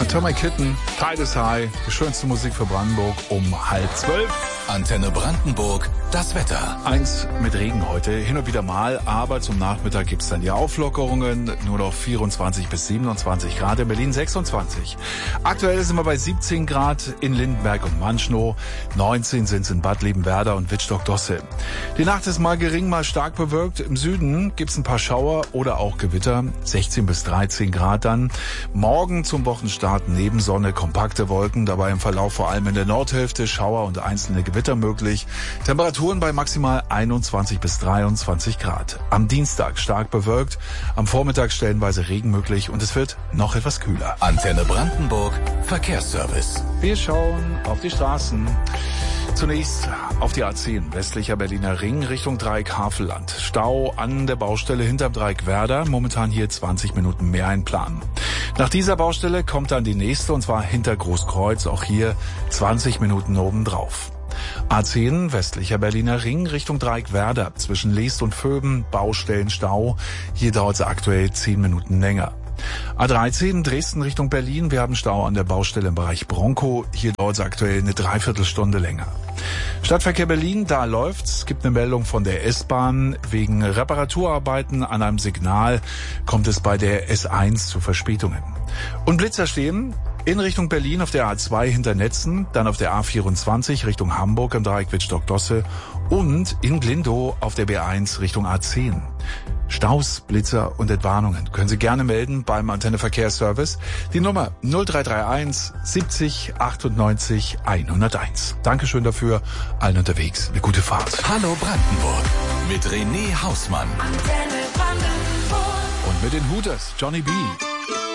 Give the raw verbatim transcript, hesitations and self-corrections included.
Atomic Kitten, Tide is High, die schönste Musik für Brandenburg um halb zwölf. Antenne Brandenburg, das Wetter. Eins mit Regen heute, hin und wieder mal, aber zum Nachmittag gibt's dann die Auflockerungen. Nur noch vierundzwanzig bis siebenundzwanzig Grad, in Berlin sechsundzwanzig. Aktuell sind wir bei siebzehn Grad in Lindenberg und Manschnow. neunzehn sind es in Bad Liebenwerda und Wittstock-Dosse. Die Nacht ist mal gering, mal stark bewölkt. Im Süden gibt's ein paar Schauer oder auch Gewitter. sechzehn bis dreizehn Grad dann. Morgen zum Wochenstart neben Sonne, kompakte Wolken. Dabei im Verlauf vor allem in der Nordhälfte Schauer und einzelne Gewitter möglich. Temperaturen bei maximal einundzwanzig bis dreiundzwanzig Grad. Am Dienstag stark bewölkt, am Vormittag stellenweise Regen möglich und es wird noch etwas kühler. Antenne Brandenburg, Verkehrsservice. Wir schauen auf die Straßen. Zunächst auf die A zehn, westlicher Berliner Ring, Richtung Dreieck Havelland. Stau an der Baustelle hinterm Dreieck Werder, momentan hier zwanzig Minuten mehr einplanen. Nach dieser Baustelle kommt dann die nächste, und zwar hinter Großkreuz, auch hier zwanzig Minuten obendrauf. A zehn, westlicher Berliner Ring, Richtung Dreieck Werder, zwischen Leest und Vöben, Baustellenstau. Hier dauert es aktuell zehn Minuten länger. A dreizehn, Dresden Richtung Berlin, wir haben Stau an der Baustelle im Bereich Bronkow. Hier dauert es aktuell eine Dreiviertelstunde länger. Stadtverkehr Berlin, da läuft's. Es gibt eine Meldung von der S-Bahn. Wegen Reparaturarbeiten an einem Signal kommt es bei der S eins zu Verspätungen. Und Blitzer stehen in Richtung Berlin auf der A zwei hinter Netzen, dann auf der A vierundzwanzig Richtung Hamburg im Dreieck Wittstock-Dosse und in Glindow auf der B eins Richtung A zehn. Staus, Blitzer und Entwarnungen können Sie gerne melden beim Antenne Verkehrsservice. Die Nummer null drei drei eins siebzig achtundneunzig hunderteins. Dankeschön dafür. Allen unterwegs eine gute Fahrt. Hallo Brandenburg mit René Hausmann. Antenne Brandenburg. Und mit den Hooters, Johnny B.